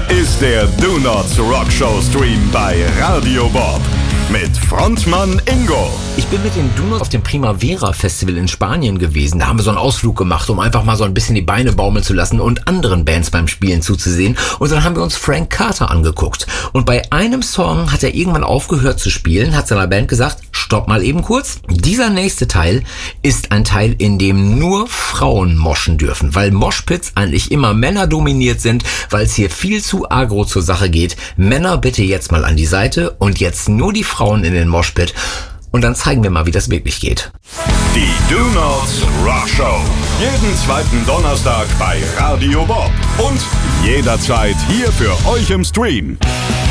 ist der Do Nots Rock Show Stream bei Radio Bob mit Frontmann Ingo. Ich bin mit den Do Nots auf dem Primavera Festival in Spanien gewesen. Da haben wir so einen Ausflug gemacht, um einfach mal so ein bisschen die Beine baumeln zu lassen und anderen Bands beim Spielen zuzusehen. Und dann haben wir uns Frank Carter angeguckt. Und bei einem Song hat er irgendwann aufgehört zu spielen, hat seiner Band gesagt, stopp mal eben kurz. Dieser nächste Teil ist ein Teil, in dem nur Frauen moschen dürfen, weil Moshpits eigentlich immer männerdominiert sind, weil es hier viel zu agro zur Sache geht. Männer bitte jetzt mal an die Seite und jetzt nur die Frauen in den Moshpit. Und dann zeigen wir mal, wie das wirklich geht. Die Do Nots Rock Show. Jeden zweiten Donnerstag bei Radio Bob. Und jederzeit hier für euch im Stream.